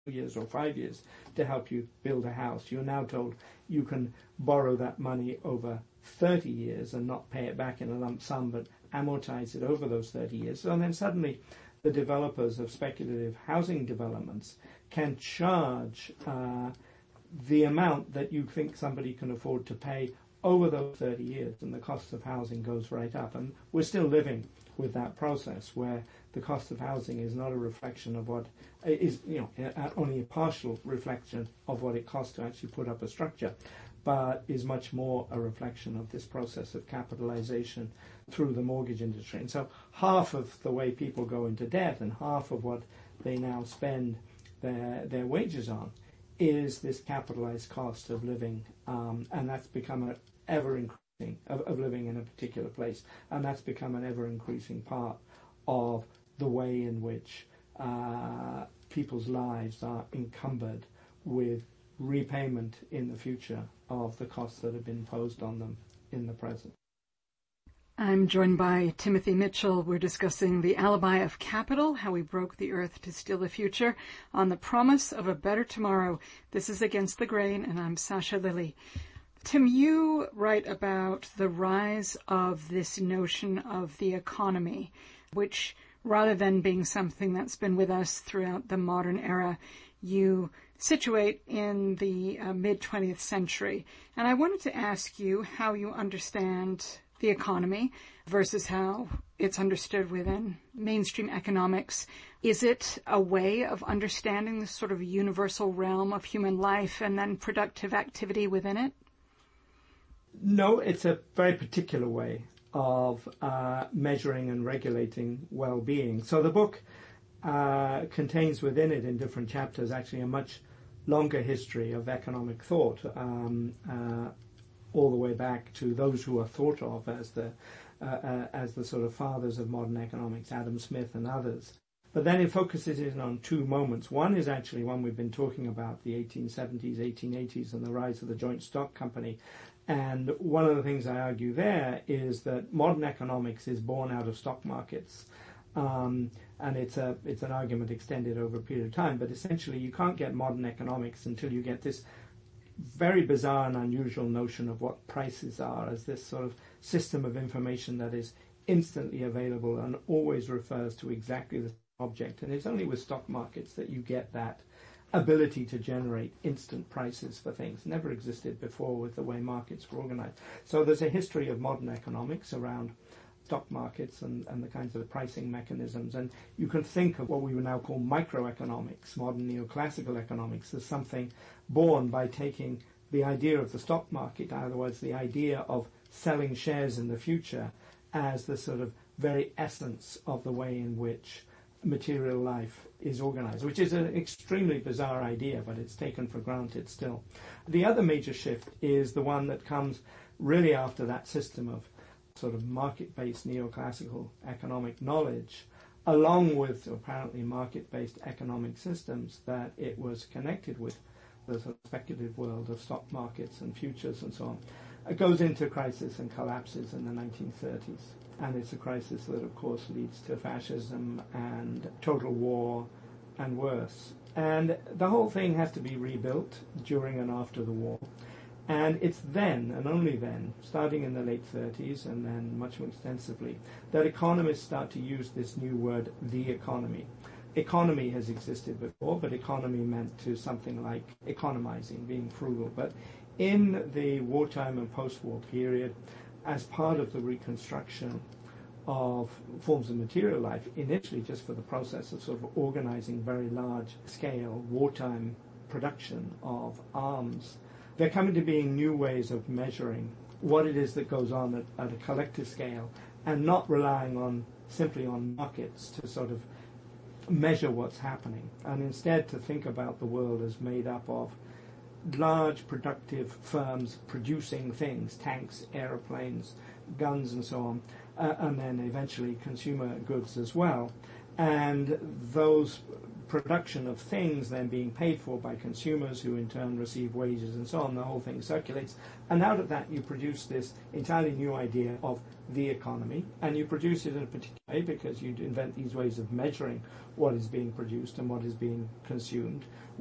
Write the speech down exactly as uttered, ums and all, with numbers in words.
two years or five years to help you build a house. You're now told you can borrow that money over thirty years and not pay it back in a lump sum, but amortize it over those thirty years. So, and then suddenly the developers of speculative housing developments can charge uh, the amount that you think somebody can afford to pay over those thirty years, and the cost of housing goes right up. And we're still living with that process where the cost of housing is not a reflection of what is, you know, only a partial reflection of what it costs to actually put up a structure, but is much more a reflection of this process of capitalization through the mortgage industry. And so half of the way people go into debt and half of what they now spend their their wages on is this capitalized cost of living, um, and that's become an ever increasing of, of living in a particular place, and that's become an ever increasing part of the way in which uh, people's lives are encumbered with repayment in the future of the costs that have been imposed on them in the present. I'm joined by Timothy Mitchell. We're discussing The Alibi of Capital, How We Broke the Earth to Steal the Future, on the promise of a better tomorrow. This is Against the Grain, and I'm Sasha Lilly. Tim, you write about the rise of this notion of the economy, which, rather than being something that's been with us throughout the modern era, you situate in the uh, mid-twentieth century. And I wanted to ask you how you understand the economy versus how it's understood within mainstream economics. Is it a way of understanding this sort of universal realm of human life and then productive activity within it? No, it's a very particular way of uh, measuring and regulating well-being. So the book uh, contains within it, in different chapters, actually a much longer history of economic thought, um, uh, all the way back to those who are thought of as the uh, uh, as the sort of fathers of modern economics, Adam Smith and others. But then it focuses in on two moments. One is actually one we've been talking about, the eighteen seventies, eighteen eighties, and the rise of the joint stock company. And one of the things I argue there is that modern economics is born out of stock markets. Um, and it's a it's an argument extended over a period of time. But essentially, you can't get modern economics until you get this very bizarre and unusual notion of what prices are as this sort of system of information that is instantly available and always refers to exactly the object. And it's only with stock markets that you get that ability to generate instant prices for things. Never existed before with the way markets were organized. So there's a history of modern economics around stock markets and, and the kinds of pricing mechanisms. And you can think of what we would now call microeconomics, modern neoclassical economics, as something born by taking the idea of the stock market, in other words, the idea of selling shares in the future, as the sort of very essence of the way in which material life is organized, which is an extremely bizarre idea, but it's taken for granted still. The other major shift is the one that comes really after that system of sort of market-based neoclassical economic knowledge, along with apparently market-based economic systems that it was connected with, the sort of speculative world of stock markets and futures and so on. It goes into crisis and collapses in the nineteen thirties. And it's a crisis that, of course, leads to fascism and total war and worse. And the whole thing has to be rebuilt during and after the war. And it's then, and only then, starting in the late thirties and then much more extensively, that economists start to use this new word, the economy. Economy has existed before, but economy meant to something like economizing, being frugal. But in the wartime and post-war period, as part of the reconstruction of forms of material life, initially just for the process of sort of organizing very large-scale wartime production of arms, there come into being new ways of measuring what it is that goes on at, at a collective scale, and not relying on simply on markets to sort of measure what's happening, and instead to think about the world as made up of large productive firms producing things, tanks, aeroplanes, guns and so on, uh, and then eventually consumer goods as well. And those production of things then being paid for by consumers who in turn receive wages and so on. The whole thing circulates. And out of that you produce this entirely new idea of the economy, and you produce it in a particular way because you invent these ways of measuring what is being produced and what is being consumed,